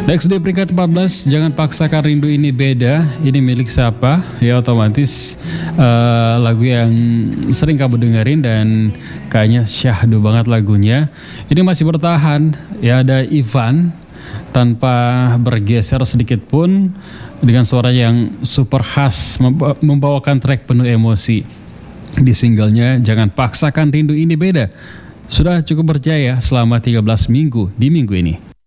Next di peringkat 14, Jangan Paksakan Rindu Ini Beda. Ini milik siapa? Ya otomatis lagu yang sering kamu dengerin dan kayaknya syahdu banget lagunya. Ini masih bertahan. Ya ada Ivan tanpa bergeser sedikit pun dengan suara yang super khas membawakan track penuh emosi. Di singlenya Jangan Paksakan Rindu Ini Beda sudah cukup berjaya selama 13 minggu di minggu ini.